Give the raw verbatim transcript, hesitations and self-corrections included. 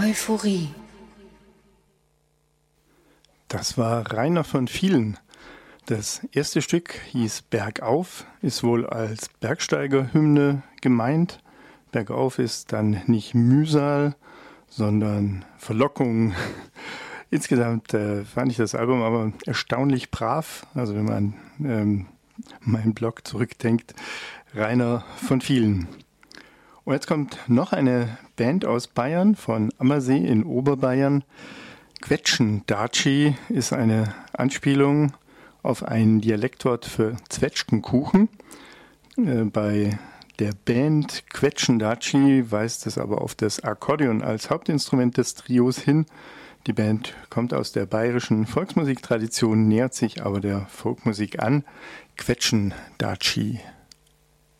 Euphorie. Das war Rainer von Vielen. Das erste Stück hieß Bergauf, ist wohl als Bergsteigerhymne gemeint. Bergauf ist dann nicht Mühsal, sondern Verlockung. Insgesamt äh, fand ich das Album aber erstaunlich brav. Also wenn man ähm, meinen Blog zurückdenkt, Rainer von Vielen. Und jetzt kommt noch eine Band aus Bayern, von Ammersee in Oberbayern. Quetschen-Daci ist eine Anspielung auf ein Dialektwort für Zwetschgenkuchen. Äh, bei der Band Quetschen-Daci weist es aber auf das Akkordeon als Hauptinstrument des Trios hin. Die Band kommt aus der bayerischen Volksmusiktradition, nähert sich aber der Folkmusik an. Quetschen-Daci.